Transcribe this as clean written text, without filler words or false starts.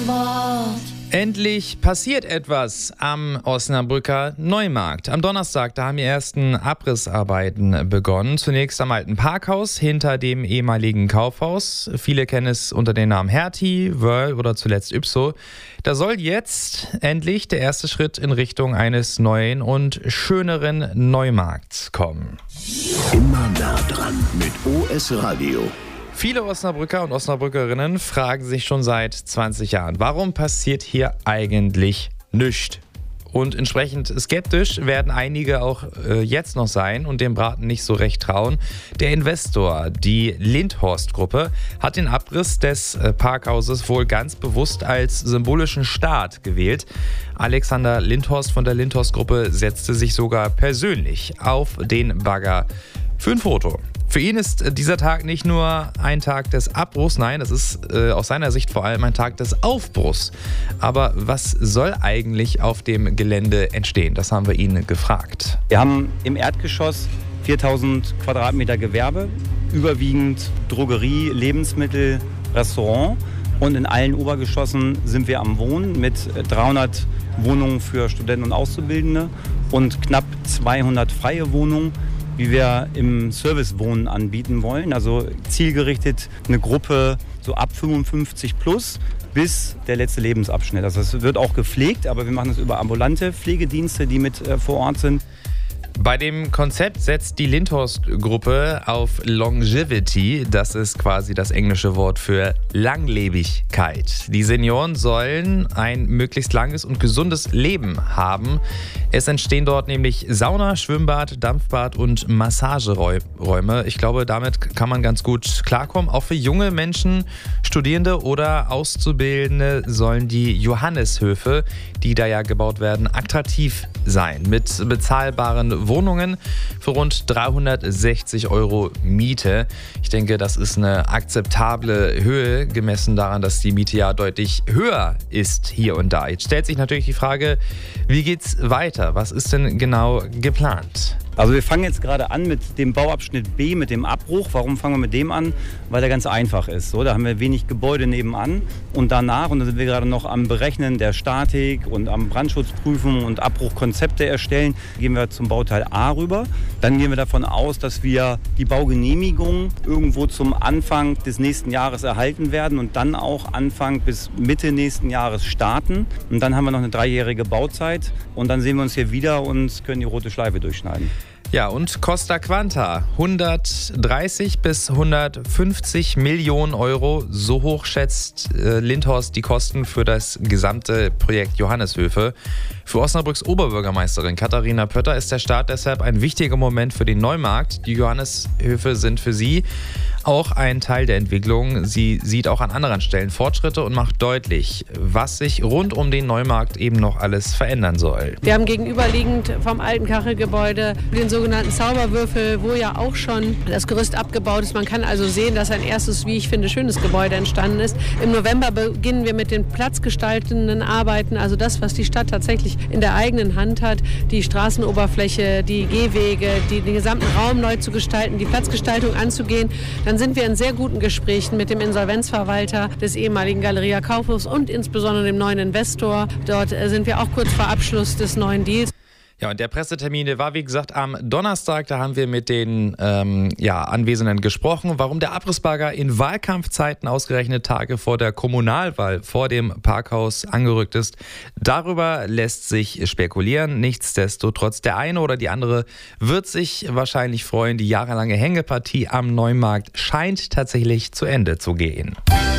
Endlich passiert etwas am Osnabrücker Neumarkt. Am Donnerstag, da haben die ersten Abrissarbeiten begonnen. Zunächst am alten Parkhaus hinter dem ehemaligen Kaufhaus. Viele kennen es unter den Namen Hertie, Wöhrl oder zuletzt Ypso. Da soll jetzt endlich der erste Schritt in Richtung eines neuen und schöneren Neumarkts kommen. Immer nah dran mit OS Radio. Viele Osnabrücker und Osnabrückerinnen fragen sich schon seit 20 Jahren, warum passiert hier eigentlich nichts? Und entsprechend skeptisch werden einige auch jetzt noch sein und dem Braten nicht so recht trauen. Der Investor, die Lindhorst-Gruppe, hat den Abriss des Parkhauses wohl ganz bewusst als symbolischen Start gewählt. Alexander Lindhorst von der Lindhorst-Gruppe setzte sich sogar persönlich auf den Bagger für ein Foto. Für ihn ist dieser Tag nicht nur ein Tag des Abbruchs, nein, das ist aus seiner Sicht vor allem ein Tag des Aufbruchs. Aber was soll eigentlich auf dem Gelände entstehen? Das haben wir ihn gefragt. Wir haben im Erdgeschoss 4000 Quadratmeter Gewerbe, überwiegend Drogerie, Lebensmittel, Restaurant. Und in allen Obergeschossen sind wir am Wohnen mit 300 Wohnungen für Studenten und Auszubildende und knapp 200 freie Wohnungen, wie wir im Servicewohnen anbieten wollen. Also zielgerichtet eine Gruppe so ab 55 plus bis der letzte Lebensabschnitt. Also es wird auch gepflegt, aber wir machen es über ambulante Pflegedienste, die mit vor Ort sind. Bei dem Konzept setzt die Lindhorst-Gruppe auf Longevity. Das ist quasi das englische Wort für Langlebigkeit. Die Senioren sollen ein möglichst langes und gesundes Leben haben. Es entstehen dort nämlich Sauna, Schwimmbad, Dampfbad und Massageräume. Ich glaube, damit kann man ganz gut klarkommen. Auch für junge Menschen, Studierende oder Auszubildende sollen die Johanneshöfe, die da ja gebaut werden, attraktiv sein. Mit bezahlbaren Wohnungen für rund 360 € Miete. Ich denke, das ist eine akzeptable Höhe, gemessen daran, dass die Miete ja deutlich höher ist hier und da. Jetzt stellt sich natürlich die Frage, wie geht's weiter? Was ist denn genau geplant? Also wir fangen jetzt gerade an mit dem Bauabschnitt B, mit dem Abbruch. Warum fangen wir mit dem an? Weil der ganz einfach ist. So, da haben wir wenig Gebäude nebenan und danach, und da sind wir gerade noch am Berechnen der Statik und am Brandschutzprüfen und Abbruchkonzepte erstellen, gehen wir zum Bauteil A rüber. Dann gehen wir davon aus, dass wir die Baugenehmigung irgendwo zum Anfang des nächsten Jahres erhalten werden und dann auch Anfang bis Mitte nächsten Jahres starten. Und dann haben wir noch eine 3-jährige Bauzeit und dann sehen wir uns hier wieder und können die rote Schleife durchschneiden. Ja, und Costa Quanta, 130 bis 150 Millionen €, so hoch schätzt Lindhorst die Kosten für das gesamte Projekt Johanneshöfe. Für Osnabrücks Oberbürgermeisterin Katharina Pötter ist der Start deshalb ein wichtiger Moment für den Neumarkt. Die Johanneshöfe sind für sie auch ein Teil der Entwicklung. Sie sieht auch an anderen Stellen Fortschritte und macht deutlich, was sich rund um den Neumarkt eben noch alles verändern soll. Wir haben gegenüberliegend vom alten Kachelgebäude den sogenannten Zauberwürfel, wo ja auch schon das Gerüst abgebaut ist. Man kann also sehen, dass ein erstes, wie ich finde, schönes Gebäude entstanden ist. Im November beginnen wir mit den platzgestaltenden Arbeiten, also das, was die Stadt tatsächlich in der eigenen Hand hat, die Straßenoberfläche, die Gehwege, den gesamten Raum neu zu gestalten, die Platzgestaltung anzugehen. Dann sind wir in sehr guten Gesprächen mit dem Insolvenzverwalter des ehemaligen Galeria Kaufhofs und insbesondere dem neuen Investor. Dort sind wir auch kurz vor Abschluss des neuen Deals. Ja, und der Pressetermin, der war wie gesagt am Donnerstag. Da haben wir mit den Anwesenden gesprochen, warum der Abrissbagger in Wahlkampfzeiten ausgerechnet Tage vor der Kommunalwahl vor dem Parkhaus angerückt ist. Darüber lässt sich spekulieren. Nichtsdestotrotz, der eine oder die andere wird sich wahrscheinlich freuen. Die jahrelange Hängepartie am Neumarkt scheint tatsächlich zu Ende zu gehen.